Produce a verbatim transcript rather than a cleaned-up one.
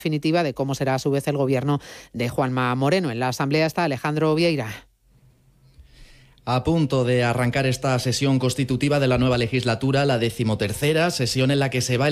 definitiva de cómo será a su vez el gobierno de Juanma Moreno. En la Asamblea está Alejandro Vieira. A punto de arrancar esta sesión constitutiva de la nueva legislatura, la decimotercera, sesión en la que se va